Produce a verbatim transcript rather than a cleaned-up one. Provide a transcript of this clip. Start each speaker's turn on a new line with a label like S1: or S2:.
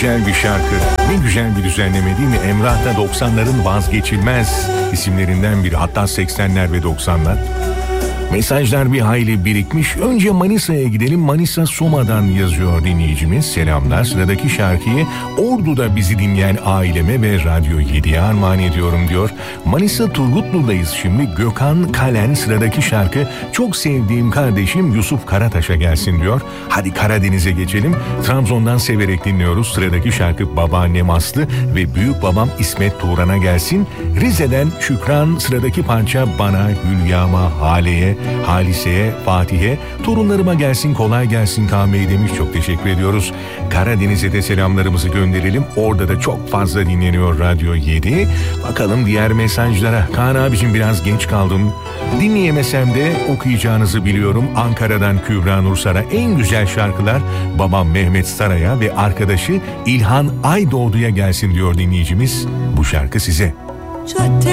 S1: güzel bir şarkı, ne güzel bir düzenleme değil mi? Emrah da doksanların vazgeçilmez isimlerinden biri, hatta seksenler ve doksanlar. Mesajlar bir hayli birikmiş. Önce Manisa'ya gidelim. Manisa Soma'dan yazıyor dinleyicimiz. Selamlar. Sıradaki şarkıyı Ordu'da bizi dinleyen aileme ve Radyo yediye armağan ediyorum diyor. Manisa Turgutlu'dayız şimdi. Gökhan Kalen sıradaki şarkı çok sevdiğim kardeşim Yusuf Karataş'a gelsin diyor. Hadi Karadeniz'e geçelim. Trabzon'dan severek dinliyoruz. Sıradaki şarkı babaannem Aslı ve büyük babam İsmet Turan'a gelsin. Rize'den Şükran sıradaki parça bana, Hülya'ma, Hale'ye, Halise'ye, Fatih'e, torunlarıma gelsin, kolay gelsin Kaan Bey demiş. Çok teşekkür ediyoruz. Karadeniz'e de selamlarımızı gönderelim. Orada da çok fazla dinleniyor Radyo yedi. Bakalım diğer mesajlara. Kaan abicim biraz geç kaldım. Dinleyemesem de okuyacağınızı biliyorum. Ankara'dan Kübra Nursar'a en güzel şarkılar babam Mehmet Saray'a ve arkadaşı İlhan Aydoğdu'ya gelsin diyor dinleyicimiz. Bu şarkı size.